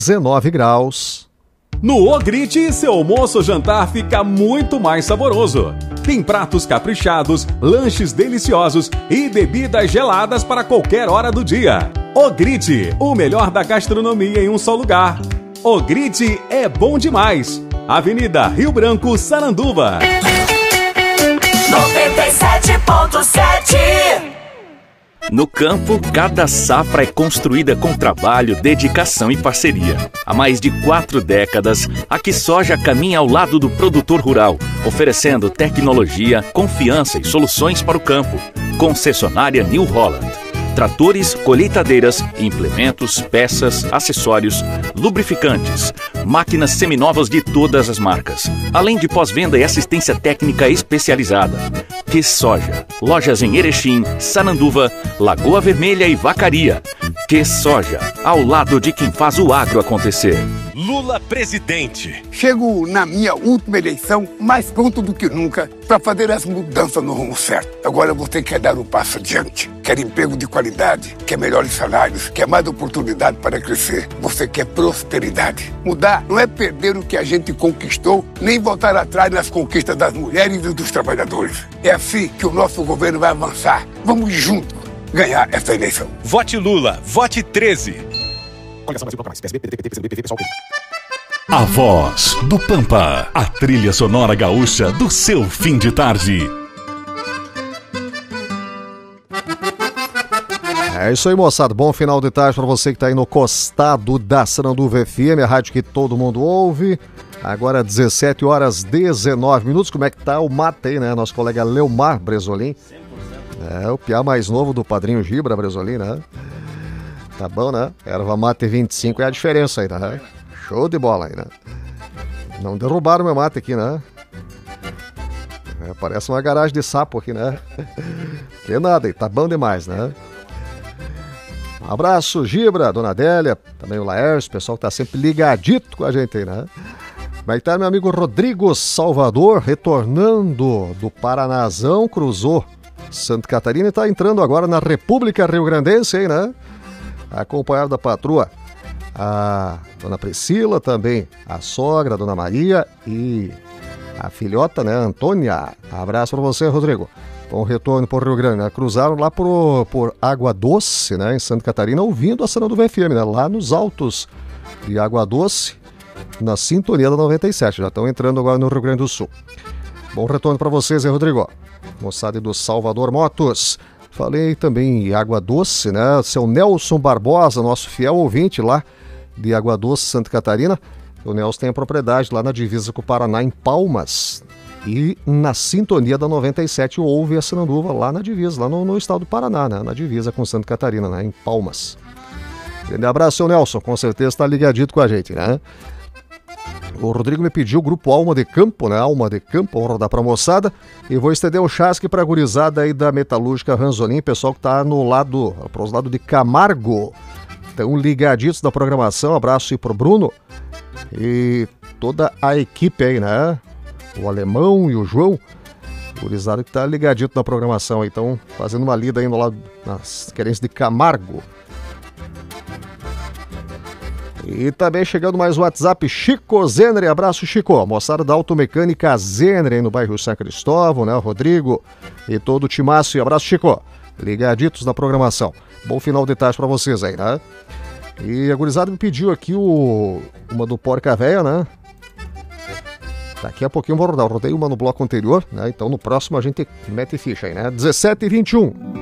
19 graus. No Ogrite, seu almoço ou jantar fica muito mais saboroso. Tem pratos caprichados, lanches deliciosos e bebidas geladas para qualquer hora do dia. Ogrite, o melhor da gastronomia em um só lugar. Ogrite é bom demais. Avenida Rio Branco, Sananduva. 97.7. No campo, cada safra é construída com trabalho, dedicação e parceria. Há mais de 4 décadas, a QuiSoja caminha ao lado do produtor rural, oferecendo tecnologia, confiança e soluções para o campo. Concessionária New Holland. Tratores, colheitadeiras, implementos, peças, acessórios, lubrificantes, máquinas seminovas de todas as marcas, além de pós-venda e assistência técnica especializada. QuiSoja. Lojas em Erechim, Sananduva, Lagoa Vermelha e Vacaria. QuiSoja. Ao lado de quem faz o agro acontecer. Lula presidente. Chego na minha última eleição mais pronto do que nunca para fazer as mudanças no rumo certo. Agora você quer dar um passo adiante. Quer emprego de qualidade, quer melhores salários, quer mais oportunidade para crescer. Você quer prosperidade. Mudar não é perder o que a gente conquistou, nem voltar atrás nas conquistas das mulheres e dos trabalhadores. É assim que o nosso governo vai avançar. Vamos juntos ganhar essa eleição. Vote Lula, vote 13. A voz do Pampa, a trilha sonora gaúcha do seu fim de tarde. É isso aí, moçada. Bom final de tarde para você que está aí no costado da Sananduva FM, a rádio que todo mundo ouve. Agora 17 horas 19 minutos. Como é que tá o mate aí, né? Nosso colega Leomar Bresolim. 100%. É, o piá mais novo do padrinho Gibra Bresolim, né? Tá bom, né? Erva mate 25 é a diferença aí, né? Show de bola aí, né? Não derrubaram meu mate aqui, né? É, parece uma garagem de sapo aqui, né? Que nada aí, tá bom demais, né? Um abraço, Gibra, Dona Adélia, também o Laércio, o pessoal que tá sempre ligadito com a gente aí, né? Vai estar meu amigo Rodrigo Salvador, retornando do Paranazão, cruzou Santa Catarina e tá entrando agora na República Rio-Grandense aí, né? Acompanhado da patroa, a Dona Priscila, também a sogra, a Dona Maria e a filhota, né, Antônia. Abraço para você, Rodrigo. Bom retorno por Rio Grande, né? Cruzaram lá por Água Doce, né, em Santa Catarina, ouvindo a Sananduva FM, né, lá nos altos de Água Doce, na sintonia da 97. Já estão entrando agora no Rio Grande do Sul. Bom retorno para vocês, hein, Rodrigo? Moçada do Salvador Motos. Falei também em Água Doce, né? Seu Nelson Barbosa, nosso fiel ouvinte lá de Água Doce, Santa Catarina. O Nelson tem a propriedade lá na divisa com o Paraná, em Palmas. E na sintonia da 97 ouve a Sananduva lá na divisa, lá no estado do Paraná, né? Na divisa com Santa Catarina, né? Em Palmas. Grande abraço, seu Nelson. Com certeza está ligadito com a gente, né? O Rodrigo me pediu o grupo Alma de Campo, né? Alma de Campo, vamos rodar pra moçada. E vou estender o chasque pra gurizada aí da Metalúrgica Ranzolim, pessoal que tá pros lados de Camargo. Estão ligaditos da programação. Abraço aí pro Bruno e toda a equipe aí, né? O Alemão e o João. Gurizada que tá ligadito na programação aí. Estão fazendo uma lida aí no lado nas querências de Camargo. E também chegando mais um WhatsApp, Chico Zenre. Abraço, Chico. Moçada da Automecânica Zenre, aí no bairro São Cristóvão, né? O Rodrigo e todo o timaço. E abraço, Chico. Ligaditos na programação. Bom final de tarde pra vocês aí, né? E a gurizada me pediu aqui uma do Porca Véia, né? Daqui a pouquinho eu vou rodar. Eu rodei uma no bloco anterior, né? Então no próximo a gente mete ficha aí, né? 17h21.